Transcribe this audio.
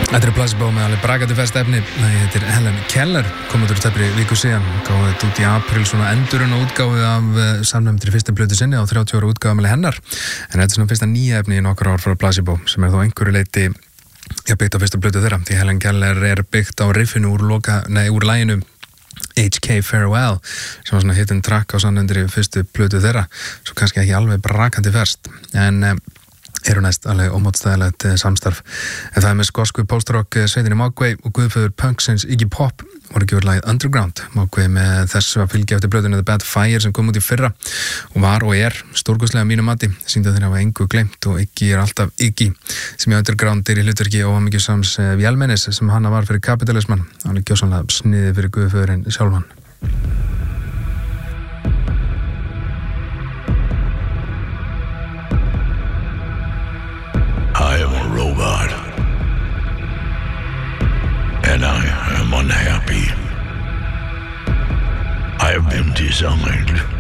Þetta Placebo með alveg brakandi fest efni. Lagið heitir Helen Keller, kom út úr tæpri viku síðan, gáði þetta út í apríl, svona endurinn og útgáfið af samnefndri fyrsta plötu sinni á 30 ára útgáfamæli hennar. En þetta er svona fyrsta nýja efni í nokkur ár frá Placebo, sem er þó einhverju leyti byggt á fyrsta plötu þeirra, því Helen Keller er byggt á riffinu úr laginu HK Farewell, sem var svona hittin track á samnefndri fyrstu plötu þeirra, svo kannski ekki alveg brakandi ferskt, en eru næst alveg ómótstæðilegt samstarf. En það með skosku post-rock sveitinni Mogwai og guðföður punksins Iggy Pop voru gefur lagið Underground. Mogwai með þessu að fylgja eftir plötunni The Bad Fire sem kom út í fyrra og var og er stórkostlega mínu mati, sýndi að þeir hafa engu gleymt og Iggy er alltaf Iggy, sem í Underground er í hlutverki óhamingjusams vélmennis sem hann var fyrir kapitalismann. Hann er gjósanlega sniðið fyrir guðföðurinn sjálfan. I am a robot, and I am unhappy. I have been designed